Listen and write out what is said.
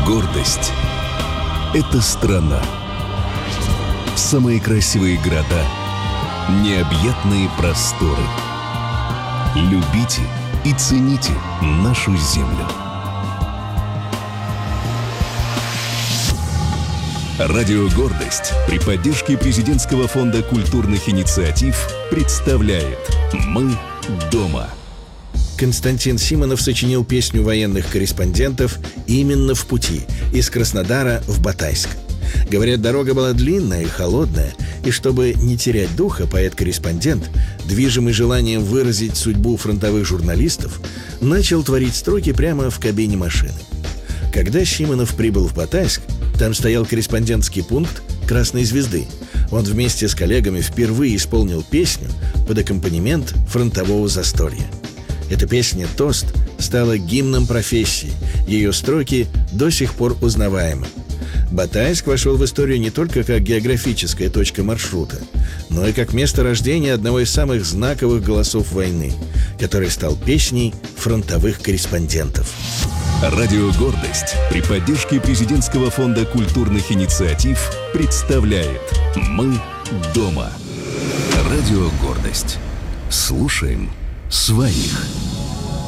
Гордость — это страна. Самые красивые города, необъятные просторы. Любите и цените нашу землю. Радио «Гордость» при поддержке Президентского фонда культурных инициатив представляет «Мы дома». Константин Симонов сочинил песню военных корреспондентов именно в пути из Краснодара в Батайск. Говорят, дорога была длинная и холодная, и чтобы не терять духа, поэт-корреспондент, движимый желанием выразить судьбу фронтовых журналистов, начал творить строки прямо в кабине машины. Когда Симонов прибыл в Батайск, там стоял корреспондентский пункт «Красной звезды». Он вместе с коллегами впервые исполнил песню под аккомпанемент фронтового застолья. Эта песня «Тост» стала гимном профессии. Ее строки до сих пор узнаваемы. Батайск вошел в историю не только как географическая точка маршрута, но и как место рождения одного из самых знаковых голосов войны, который стал песней фронтовых корреспондентов. Радио «Гордость» при поддержке Президентского фонда культурных инициатив представляет «Мы дома». Радио «Гордость». Слушаем своих.